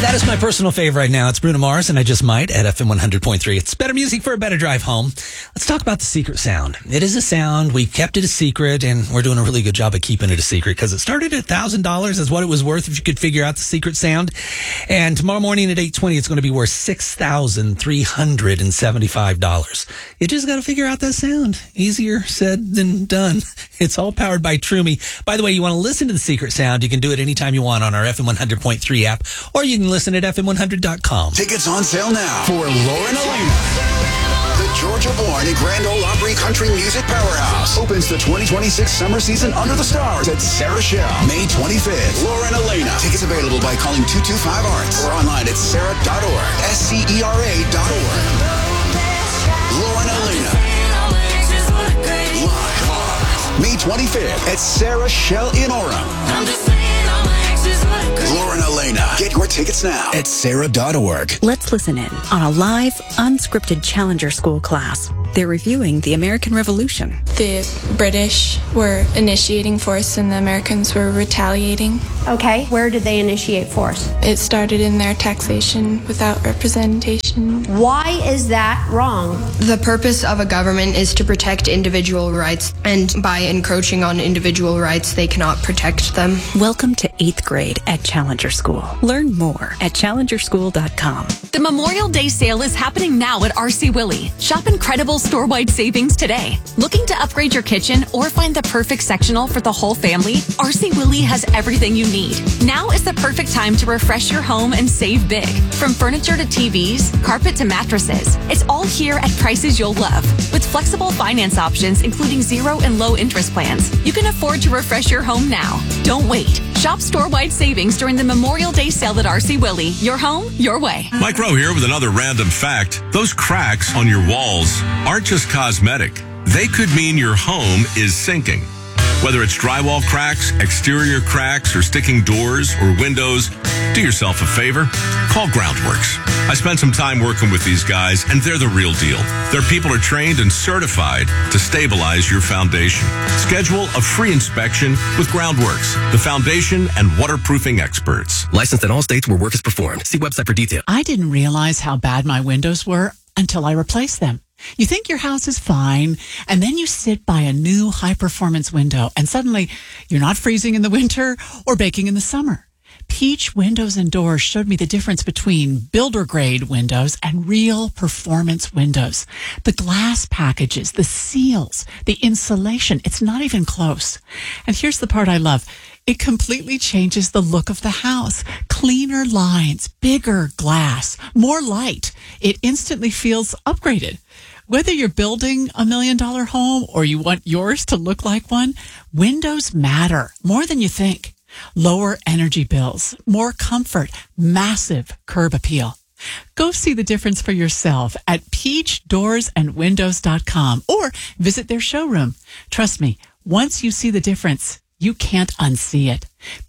That is my personal fave right now. It's Bruno Mars and I Just Might at FM 100.3. It's better music for a better drive home. Let's talk about the secret sound. It is a sound. We kept it a secret, and we're doing a really good job of keeping it a secret because it started at $1,000 is what it was worth if you could figure out the secret sound. And tomorrow morning at 8:20, it's going to be worth $6,375. You just got to figure out that sound. Easier said than done. It's all powered by Trumi. By the way, you want to listen to the secret sound, you can do it anytime you want on our FM 100.3 app, or you can listen at FM100.com. Tickets on sale now for Lauren Elena. The Georgia-born and Grand Ole Opry country music powerhouse opens the 2026 summer season under the stars at Sarah Shell, May 25th. Lauren Elena. Tickets available by calling 225-ARTS or online at sarah.org, SCERA.org. Lauren Elena. Live May 25th at Sarah Shell in Orem. Lauren Elena. Get your tickets now at sarah.org. Let's listen in on a live, unscripted Challenger School class. They're reviewing the American Revolution. The British were initiating force and the Americans were retaliating. Okay, where did they initiate force? It started in their taxation without representation. Why is that wrong? The purpose of a government is to protect individual rights, and by encroaching on individual rights, they cannot protect them. Welcome to 8th grade at Challenger School. Learn more at challengerschool.com. The Memorial Day sale is happening now at RC Willey. Shop incredible store-wide savings today. Looking to upgrade your kitchen or find the perfect sectional for the whole family? RC Willey has everything you need. Now is the perfect time to refresh your home and save big. From furniture to TVs, carpet to mattresses, it's all here at prices you'll love. With flexible finance options, including 0 and low interest plans, you can afford to refresh your home now. Don't wait. Shop store-wide savings during the Memorial Day sale at RC Willey. Your home, your way. Mike Rowe here with another random fact. Those cracks on your walls aren't just cosmetic. They could mean your home is sinking. Whether it's drywall cracks, exterior cracks, or sticking doors or windows, do yourself a favor. Call Groundworks. I spent some time working with these guys, and they're the real deal. Their people are trained and certified to stabilize your foundation. Schedule a free inspection with Groundworks, the foundation and waterproofing experts. Licensed in all states where work is performed. See website for details. I didn't realize how bad my windows were until I replaced them. You think your house is fine, and then you sit by a new high-performance window, and suddenly you're not freezing in the winter or baking in the summer. Peach Windows and Doors showed me the difference between builder-grade windows and real performance windows. The glass packages, the seals, the insulation, it's not even close. And here's the part I love. It completely changes the look of the house. Cleaner lines, bigger glass, more light. It instantly feels upgraded. Whether you're building $1 million home or you want yours to look like one, windows matter more than you think. Lower energy bills, more comfort, massive curb appeal. Go see the difference for yourself at peachdoorsandwindows.com or visit their showroom. Trust me, once you see the difference, you can't unsee it.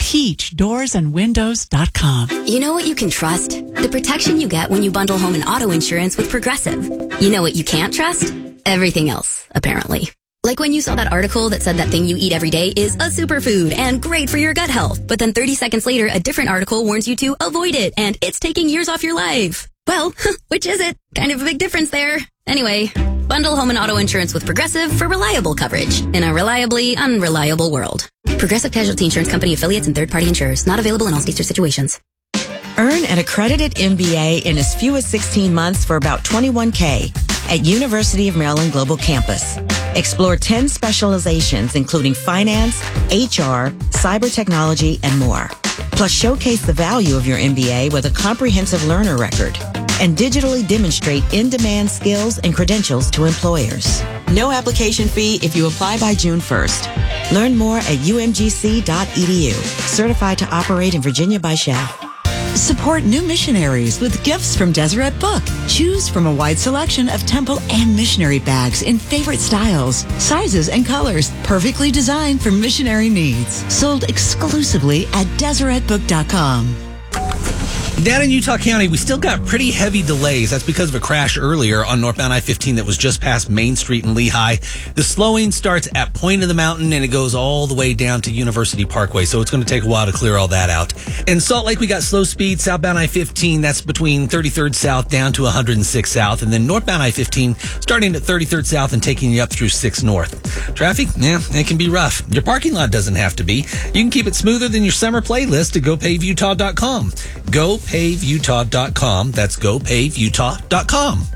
peachdoorsandwindows.com. You know what you can trust? The protection you get when you bundle home and auto insurance with Progressive. You know what you can't trust? Everything else, apparently. Like when you saw that article that said that thing you eat every day is a superfood and great for your gut health. But then 30 seconds later, a different article warns you to avoid it and it's taking years off your life. Well, which is it? Kind of a big difference there. Anyway, bundle home and auto insurance with Progressive for reliable coverage in a reliably unreliable world. Progressive Casualty Insurance Company affiliates and third-party insurers. Not available in all states or situations. Earn an accredited MBA in as few as 16 months for about $21K at University of Maryland Global Campus. Explore 10 specializations, including finance, HR, cyber technology, and more. Plus, showcase the value of your MBA with a comprehensive learner record and digitally demonstrate in-demand skills and credentials to employers. No application fee if you apply by June 1st. Learn more at umgc.edu. Certified to operate in Virginia by Shell. Support new missionaries with gifts from Deseret Book. Choose from a wide selection of temple and missionary bags in favorite styles, sizes, and colors, perfectly designed for missionary needs. Sold exclusively at DeseretBook.com. Down in Utah County, we still got pretty heavy delays. That's because of a crash earlier on northbound I-15 that was just past Main Street in Lehigh. The slowing starts at Point of the Mountain and it goes all the way down to University Parkway, so it's going to take a while to clear all that out. In Salt Lake, we got slow speed southbound I-15. That's between 33rd South down to 106 South, and then northbound I-15 starting at 33rd South and taking you up through 6 North. Traffic, it can be rough. Your parking lot doesn't have to be. You can keep it smoother than your summer playlist at GoPaveUtah.com. GoPaveUtah.com. That's GoPaveUtah.com.